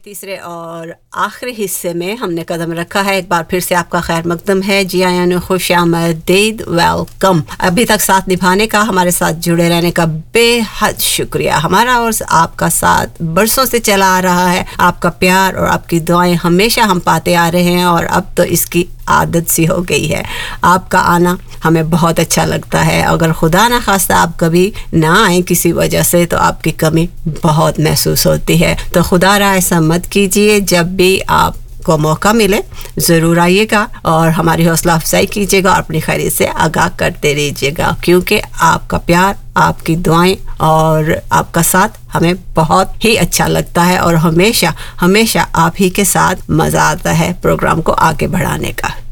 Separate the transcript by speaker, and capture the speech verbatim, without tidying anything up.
Speaker 1: तीसरे और आखिरी हिस्से में हमने कदम रखा है। एक बार फिर से आपका खैर मकदम है। जी आयान खुश आमदीद, वेलकम। अभी तक साथ निभाने का, हमारे साथ जुड़े रहने का बेहद शुक्रिया। हमारा और आपका साथ बरसों से चला आ रहा है। आपका प्यार और आपकी दुआएं हमेशा हम पाते आ रहे हैं और अब तो इसकी आदत सी हो गई है। आपका आना हमें बहुत अच्छा लगता है। अगर खुदा ना खास्ता आप कभी ना आए किसी वजह से तो आपकी कमी बहुत महसूस होती है। तो खुदा रहा ऐसा मत कीजिए। जब भी आप को मौका मिले ज़रूर आइएगा और हमारी हौसला अफजाई कीजिएगा और अपनी खैरियत से आगाह करते रहिएगा, क्योंकि आपका प्यार, आपकी दुआएं और आपका साथ हमें बहुत ही अच्छा लगता है और हमेशा हमेशा आप ही के साथ मज़ा आता है प्रोग्राम को आगे बढ़ाने का।